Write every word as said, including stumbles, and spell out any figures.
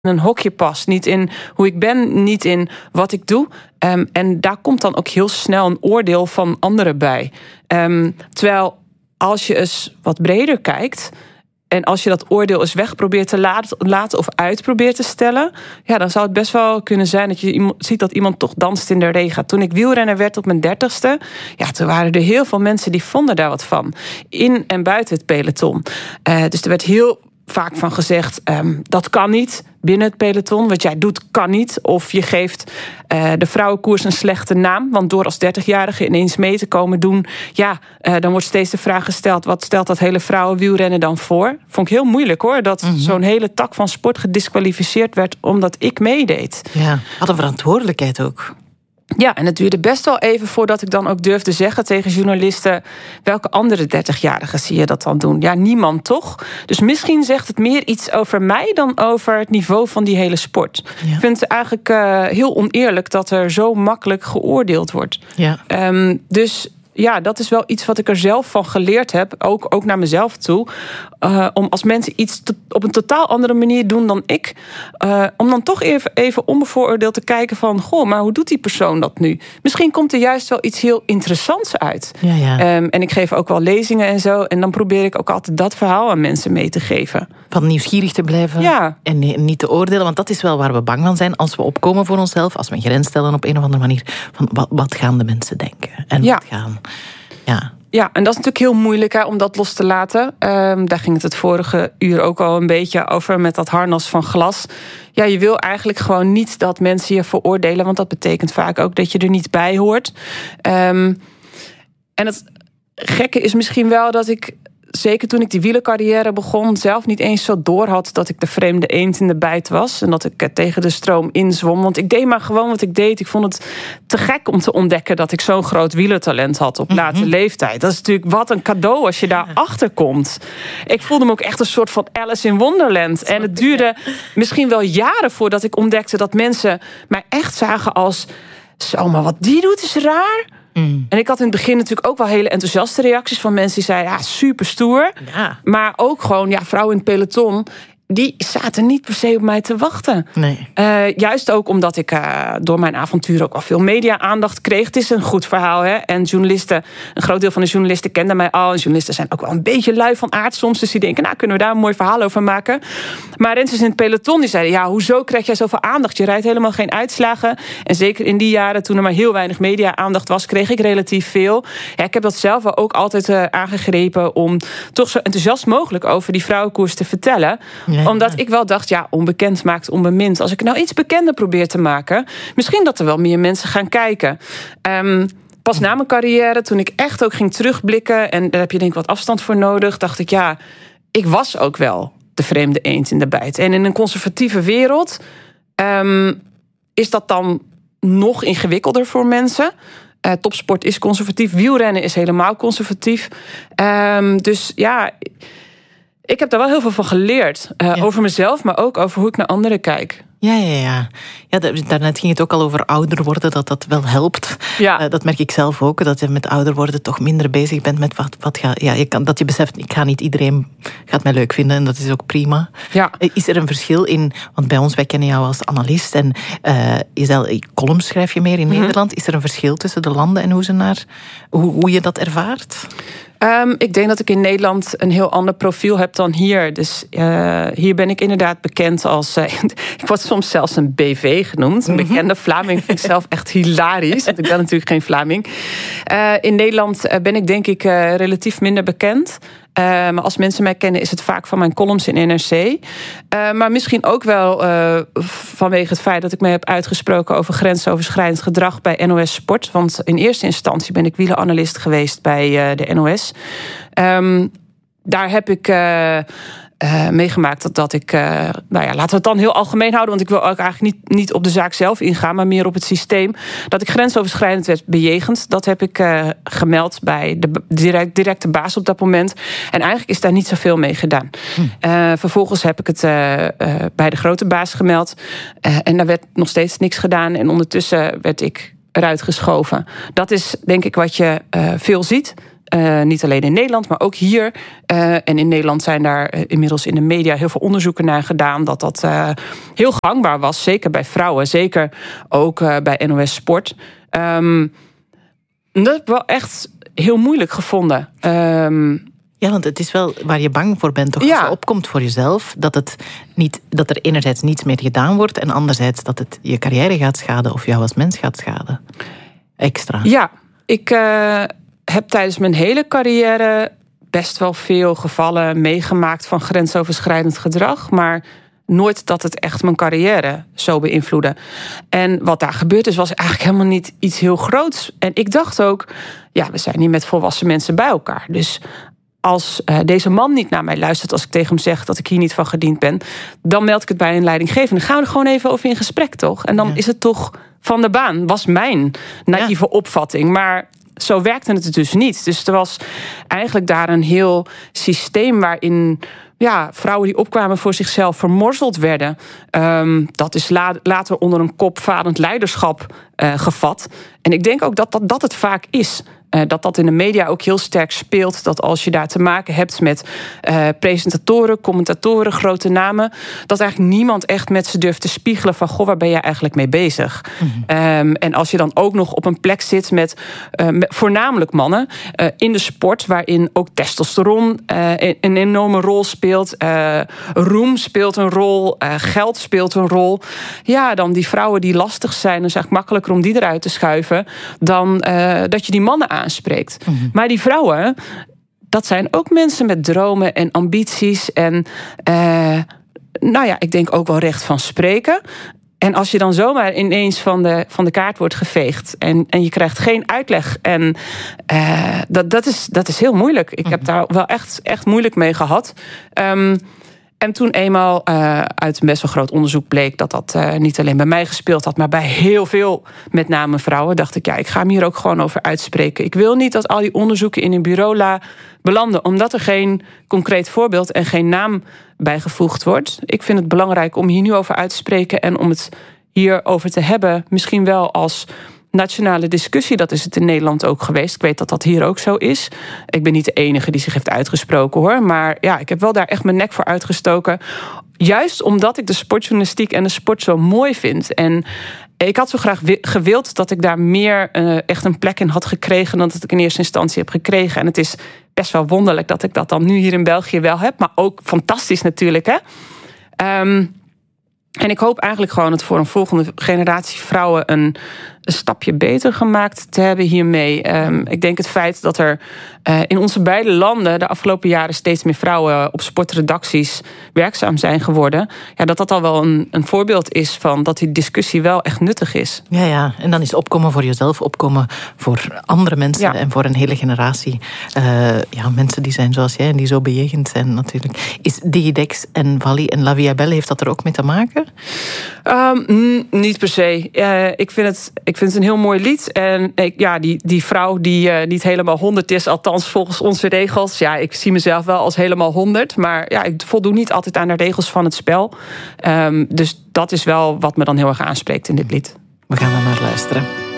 een hokje pas, niet in hoe ik ben, niet in wat ik doe. Um, en daar komt dan ook heel snel een oordeel van anderen bij. Um, terwijl als je eens wat breder kijkt en als je dat oordeel eens weg probeert te laten of uit probeert te stellen, ja, dan zou het best wel kunnen zijn dat je ziet dat iemand toch danst in de regen. Toen ik wielrenner werd op mijn dertigste, ja, toen waren er heel veel mensen die vonden daar wat van. In en buiten het peloton. Uh, dus er werd heel vaak van gezegd, um, dat kan niet binnen het peloton. Wat jij doet, kan niet. Of je geeft uh, de vrouwenkoers een slechte naam. Want door als dertigjarige ineens mee te komen doen, ja, uh, dan wordt steeds de vraag gesteld, wat stelt dat hele vrouwenwielrennen dan voor? Vond ik heel moeilijk, hoor. Dat mm-hmm. zo'n hele tak van sport gediskwalificeerd werd omdat ik meedeed. Ja, had een verantwoordelijkheid ook. Ja, en het duurde best wel even voordat ik dan ook durfde zeggen tegen journalisten, welke andere dertigjarigen zie je dat dan doen? Ja, niemand, toch? Dus misschien zegt het meer iets over mij dan over het niveau van die hele sport. Ja. Ik vind het eigenlijk uh, heel oneerlijk dat er zo makkelijk geoordeeld wordt. Ja. Um, dus ja, dat is wel iets wat ik er zelf van geleerd heb, ook, ook naar mezelf toe. Uh, om als mensen iets to- op een totaal andere manier doen dan ik, Uh, om dan toch even, even onbevooroordeeld te kijken van, goh, maar hoe doet die persoon dat nu? Misschien komt er juist wel iets heel interessants uit. Ja, ja. Um, en ik geef ook wel lezingen en zo. En dan probeer ik ook altijd dat verhaal aan mensen mee te geven. Van nieuwsgierig te blijven, ja. en niet te oordelen. Want dat is wel waar we bang van zijn als we opkomen voor onszelf, als we een grens stellen op een of andere manier. Van wat, wat gaan de mensen denken? En ja. wat gaan... Ja. Ja, en dat is natuurlijk heel moeilijk, hè, om dat los te laten. Um, daar ging het het vorige uur ook al een beetje over met dat harnas van glas. Ja, je wil eigenlijk gewoon niet dat mensen je veroordelen, want dat betekent vaak ook dat je er niet bij hoort. Um, en het gekke is misschien wel dat ik, zeker toen ik die wielercarrière begon, zelf niet eens zo door had dat ik de vreemde eend in de bijt was en dat ik tegen de stroom inzwom. Want ik deed maar gewoon wat ik deed. Ik vond het te gek om te ontdekken dat ik zo'n groot wielertalent had op late mm-hmm. leeftijd. Dat is natuurlijk wat een cadeau als je daar achter komt. Ik voelde me ook echt een soort van Alice in Wonderland. En het duurde misschien wel jaren voordat ik ontdekte dat mensen mij echt zagen als, zo, maar wat die doet is raar. Mm. En ik had in het begin natuurlijk ook wel hele enthousiaste reacties van mensen die zeiden, ja, super stoer. Ja. Maar ook gewoon, ja, vrouwen in het peloton, die zaten niet per se op mij te wachten. Nee. Uh, juist ook omdat ik uh, door mijn avontuur ook wel veel media-aandacht kreeg. Het is een goed verhaal, hè. En journalisten, een groot deel van de journalisten kenden mij al. En journalisten zijn ook wel een beetje lui van aard soms. Dus die denken, nou, kunnen we daar een mooi verhaal over maken. Maar renners in het peloton, die zeiden, ja, hoezo krijg jij zoveel aandacht? Je rijdt helemaal geen uitslagen. En zeker in die jaren, toen er maar heel weinig media-aandacht was, kreeg ik relatief veel. Ja, ik heb dat zelf wel ook altijd uh, aangegrepen om toch zo enthousiast mogelijk over die vrouwenkoers te vertellen. Ja. Omdat ik wel dacht, ja, onbekend maakt onbemind. Als ik nou iets bekender probeer te maken, misschien dat er wel meer mensen gaan kijken. Um, pas na mijn carrière, toen ik echt ook ging terugblikken, en daar heb je denk ik wat afstand voor nodig, dacht ik, ja, ik was ook wel de vreemde eend in de bijt. En in een conservatieve wereld um, is dat dan nog ingewikkelder voor mensen. Uh, topsport is conservatief, wielrennen is helemaal conservatief. Um, dus ja, ik heb daar wel heel veel van geleerd. Uh, ja. Over mezelf, maar ook over hoe ik naar anderen kijk. Ja, ja, ja. ja daarnet ging het ook al over ouder worden, dat dat wel helpt. Ja. Uh, dat merk ik zelf ook, dat je met ouder worden toch minder bezig bent met wat, wat ga, ja, je kan, dat je beseft, ik ga niet iedereen gaat mij leuk vinden en dat is ook prima. Ja. Is er een verschil in, want bij ons, wij kennen jou als analist en uh, jezelf, columns schrijf je meer in mm-hmm. Nederland. Is er een verschil tussen de landen en hoe, ze naar, hoe, hoe je dat ervaart? Um, ik denk dat ik in Nederland een heel ander profiel heb dan hier. Dus uh, hier ben ik inderdaad bekend als, Uh, ik word soms zelfs een B V genoemd. Een bekende Vlaming, vind ik zelf echt hilarisch. Want ik ben natuurlijk geen Vlaming. Uh, in Nederland ben ik denk ik uh, relatief minder bekend. Uh, maar als mensen mij kennen, is het vaak van mijn columns in N R C. Uh, maar misschien ook wel uh, vanwege het feit dat ik me heb uitgesproken over grensoverschrijdend gedrag bij N O S Sport. Want in eerste instantie ben ik wieleranalist geweest bij uh, de N O S. Um, daar heb ik Uh, Uh, meegemaakt dat, dat ik, uh, nou ja, laten we het dan heel algemeen houden, want ik wil ook eigenlijk niet, niet op de zaak zelf ingaan, maar meer op het systeem, dat ik grensoverschrijdend werd bejegend. Dat heb ik uh, gemeld bij de direct, directe baas op dat moment. En eigenlijk is daar niet zoveel mee gedaan. Hm. Uh, vervolgens heb ik het uh, uh, bij de grote baas gemeld. Uh, en daar werd nog steeds niks gedaan. En ondertussen werd ik eruit geschoven. Dat is denk ik wat je uh, veel ziet. Uh, niet alleen in Nederland, maar ook hier. Uh, en in Nederland zijn daar uh, inmiddels in de media heel veel onderzoeken naar gedaan. Dat dat uh, heel gangbaar was. Zeker bij vrouwen. Zeker ook uh, bij N O S Sport. Um, dat heb ik wel echt heel moeilijk gevonden. Um, Ja, want het is wel waar je bang voor bent, toch? Als ja. je opkomt voor jezelf, dat, het niet, dat er enerzijds niets meer gedaan wordt en anderzijds dat het je carrière gaat schaden of jou als mens gaat schaden. Extra. Ja, ik uh, heb tijdens mijn hele carrière best wel veel gevallen meegemaakt van grensoverschrijdend gedrag, maar nooit dat het echt mijn carrière zo beïnvloedde. En wat daar gebeurd is, was eigenlijk helemaal niet iets heel groots. En ik dacht ook, ja, we zijn hier met volwassen mensen bij elkaar. Dus als uh, deze man niet naar mij luistert, als ik tegen hem zeg dat ik hier niet van gediend ben, dan meld ik het bij een leidinggevende. Dan gaan we er gewoon even over in gesprek, toch? En dan ja. is het toch van de baan. Was mijn naïeve ja. opvatting. Maar zo werkte het dus niet. Dus er was eigenlijk daar een heel systeem waarin ja, vrouwen die opkwamen voor zichzelf vermorzeld werden. Um, dat is la- later onder een kop falend leiderschap uh, gevat. En ik denk ook dat dat, dat het vaak is. Uh, dat dat in de media ook heel sterk speelt. Dat als je daar te maken hebt met uh, presentatoren, commentatoren, grote namen, dat eigenlijk niemand echt met ze durft te spiegelen van, goh, waar ben jij eigenlijk mee bezig? Mm-hmm. Um, en als je dan ook nog op een plek zit met, uh, met voornamelijk mannen uh, in de sport, waarin ook testosteron uh, een enorme rol speelt. Uh, roem speelt een rol. Uh, geld speelt een rol. Ja, dan die vrouwen die lastig zijn, dan is het eigenlijk makkelijker om die eruit te schuiven dan uh, dat je die mannen aanspreekt. Mm-hmm. Maar die vrouwen, dat zijn ook mensen met dromen en ambities en uh, nou ja, ik denk ook wel recht van spreken. En als je dan zomaar ineens van de, van de kaart wordt geveegd en, en je krijgt geen uitleg, en uh, dat, dat, is, dat is heel moeilijk. Ik mm-hmm. heb daar wel echt, echt moeilijk mee gehad. Um, En toen eenmaal uh, uit een best wel groot onderzoek bleek dat dat uh, niet alleen bij mij gespeeld had, maar bij heel veel, met name vrouwen, dacht ik, ja, ik ga me hier ook gewoon over uitspreken. Ik wil niet dat al die onderzoeken in een bureau la belanden, omdat er geen concreet voorbeeld en geen naam bijgevoegd wordt. Ik vind het belangrijk om hier nu over uit te spreken en om het hierover te hebben, misschien wel als nationale discussie. Dat is het in Nederland ook geweest. Ik weet dat dat hier ook zo is. Ik ben niet de enige die zich heeft uitgesproken, hoor. Maar ja, ik heb wel daar echt mijn nek voor uitgestoken. Juist omdat ik de sportjournalistiek en de sport zo mooi vind. En ik had zo graag gewild dat ik daar meer uh, echt een plek in had gekregen dan dat ik in eerste instantie heb gekregen. En het is best wel wonderlijk dat ik dat dan nu hier in België wel heb. Maar ook fantastisch natuurlijk, hè. Um, En ik hoop eigenlijk gewoon het voor een volgende generatie vrouwen een, een stapje beter gemaakt te hebben hiermee. Um, ik denk het feit dat er uh, in onze beide landen de afgelopen jaren steeds meer vrouwen op sportredacties werkzaam zijn geworden. Ja, dat dat al wel een, een voorbeeld is van dat die discussie wel echt nuttig is. Ja, ja. En dan is opkomen voor jezelf, opkomen voor andere mensen ja. en voor een hele generatie. Uh, ja, mensen die zijn zoals jij en die zo bejegend zijn natuurlijk. Is Digidex en Vali en La Via Belle, heeft dat er ook mee te maken? Um, n- niet per se. Uh, ik, vind het, ik vind het een heel mooi lied. En ik, ja, die, die vrouw die uh, niet helemaal honderd is, althans volgens onze regels. Ja, ik zie mezelf wel als helemaal honderd. Maar ja, ik voldoe niet altijd aan de regels van het spel. Um, dus dat is wel wat me dan heel erg aanspreekt in dit lied. We gaan er naar luisteren.